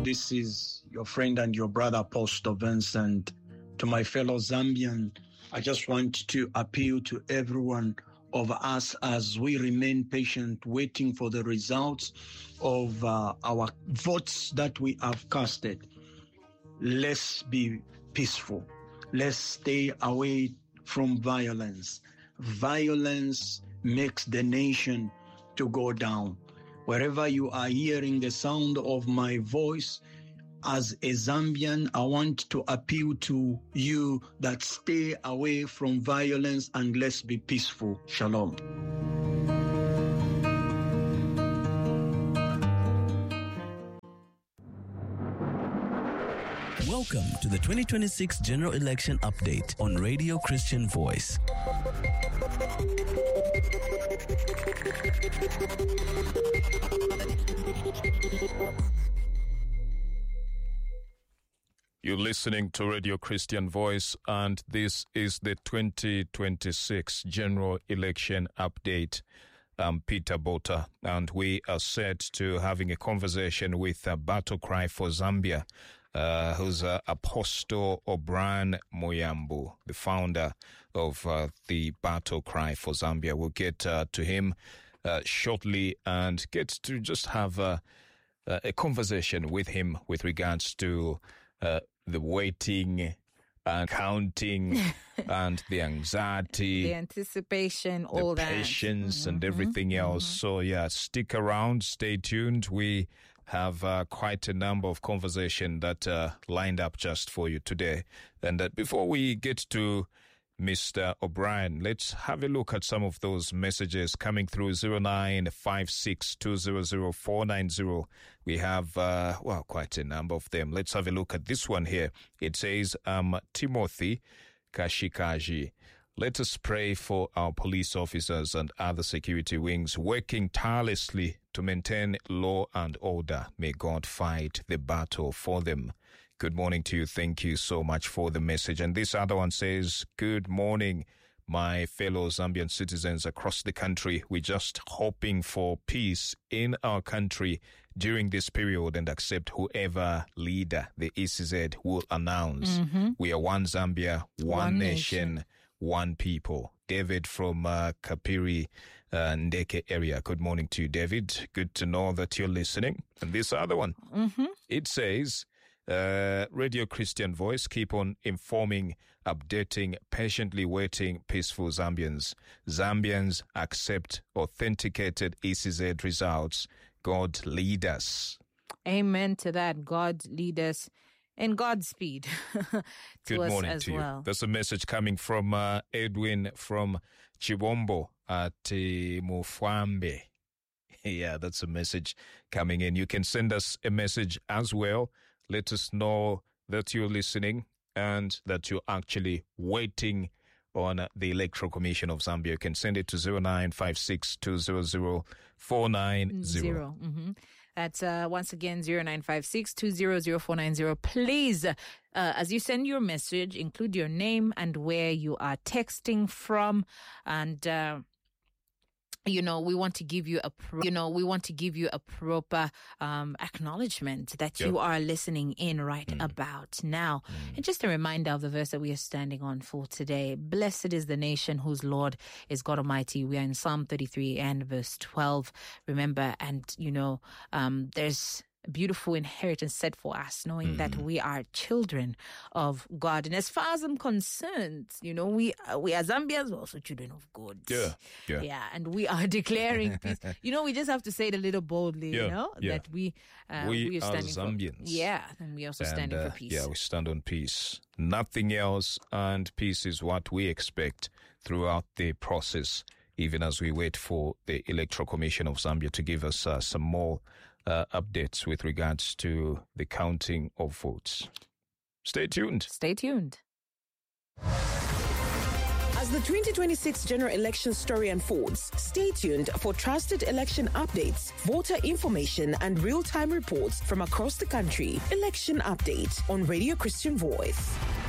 This is your friend and your brother, Apostle Vincent. To my fellow Zambian, I just want to appeal to everyone of us as we remain patient, waiting for the results of our votes that we have casted. Let's be peaceful. Let's stay away from violence. Violence makes the nation to go down. Wherever you are hearing the sound of my voice, as a Zambian, I want to appeal to you that stay away from violence and let's be peaceful. Shalom. Welcome to the 2026 General Election Update on Radio Christian Voice. You're listening to Radio Christian Voice, and this is the 2026 General Election Update. I'm Peter Bota, and we are set to having a conversation with Battle Cry for Zambia, who's Apostle O'Brien Muyambu, the founder of the Battle Cry for Zambia. We'll get to him shortly and get to just have a conversation with him with regards to the waiting and counting and the anxiety, the anticipation, all the that, patience and everything else. So yeah, stick around, stay tuned. We have quite a number of conversation that lined up just for you today. And before we get to Mr. O'Brien, let's have a look at some of those messages coming through 0956200490. We have, quite a number of them. Let's have a look at this one here. It says, Timothy Kashikaji. Let us pray for our police officers and other security wings working tirelessly to maintain law and order. May God fight the battle for them. Good morning to you. Thank you so much for the message. And this other one says, good morning, my fellow Zambian citizens across the country. We're just hoping for peace in our country during this period and accept whoever leader the ECZ will announce. We are one Zambia, one nation, one people. David from Kapiri, Ndeke area. Good morning to you, David. Good to know that you're listening. And this other one, it says, Radio Christian Voice, keep on informing, updating, patiently waiting, peaceful Zambians. Zambians accept authenticated ECZ results. God lead us. Amen to that. God lead us and Godspeed to Good us morning as to well. you. That's a message coming from Edwin from Chibombo at Mufwambe. Yeah, that's a message coming in. You can send us a message as well. Let us know that you're listening and that you're actually waiting on the Electoral Commission of Zambia. You can send it to 0956200490. That's once again 0956200490. Please, as you send your message, include your name and where you are texting from, and we want to give you a proper acknowledgement that you are listening in right about now. And just a reminder of the verse that we are standing on for today. Blessed is the nation whose Lord is God Almighty. We are in Psalm 33 and verse 12. Remember, and there's a beautiful inheritance set for us, knowing that we are children of God. And as far as I'm concerned, we are Zambians, we're also children of God. Yeah. And we are declaring peace. We just have to say it a little boldly, that we are standing Zambians. And we also standing for peace. Yeah, we stand on peace. Nothing else, and peace is what we expect throughout the process, even as we wait for the Electoral Commission of Zambia to give us some more updates with regards to the counting of votes. Stay tuned. Stay tuned. As the 2026 general election story unfolds, stay tuned for trusted election updates, voter information, and real-time reports from across the country. Election Update on Radio Christian Voice.